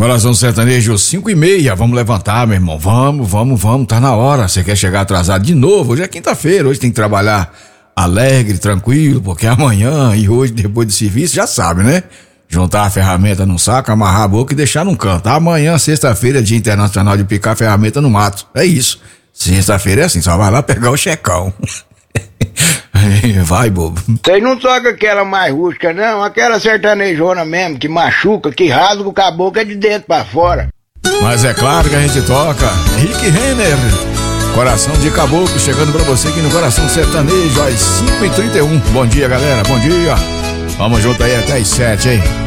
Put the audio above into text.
Coração Sertanejo, 5h30, vamos levantar, meu irmão, vamos, tá na hora. Você quer chegar atrasado de novo? Hoje é quinta-feira, hoje tem que trabalhar alegre, tranquilo, porque amanhã e hoje, depois do serviço, já sabe, né? Juntar a ferramenta num saco, amarrar a boca e deixar num canto. Amanhã, sexta-feira, é Dia Internacional de Picar Ferramenta no Mato. É isso. Sexta-feira é assim, só vai lá pegar o checão. Vai, bobo. Vocês não tocam aquela mais rústica, não? Aquela sertanejona mesmo, que machuca, que rasga o caboclo é de dentro pra fora. Mas é claro que a gente toca. Rick Renner, Coração de Caboclo, chegando pra você aqui no Coração Sertanejo, às 5h31. Bom dia, galera, bom dia. Vamos junto aí até às 7, hein?